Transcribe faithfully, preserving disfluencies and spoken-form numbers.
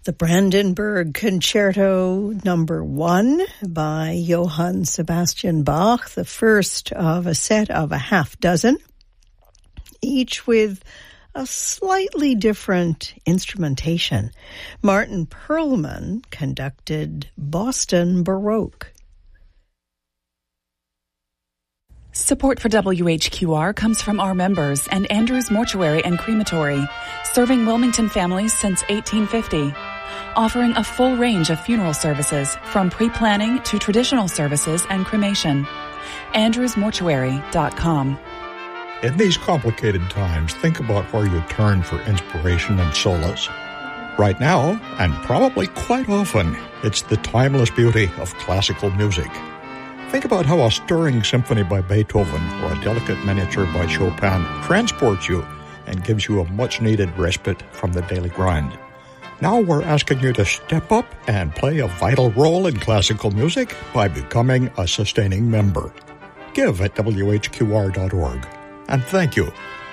The Brandenburg Concerto Number One by Johann Sebastian Bach, the first of a set of a half dozen, each with a slightly different instrumentation. Martin Perlman conducted Boston Baroque. Support for W H Q R comes from our members and Andrews Mortuary and Crematory, serving Wilmington families since eighteen fifty. Offering a full range of funeral services, from pre-planning to traditional services and cremation. andrews mortuary dot com. In these complicated times, think about where you turn for inspiration and solace. Right now, and probably quite often, it's the timeless beauty of classical music. Think about how a stirring symphony by Beethoven or a delicate miniature by Chopin transports you and gives you a much-needed respite from the daily grind. Now we're asking you to step up and play a vital role in classical music by becoming a sustaining member. Give at W H Q R dot org. And thank you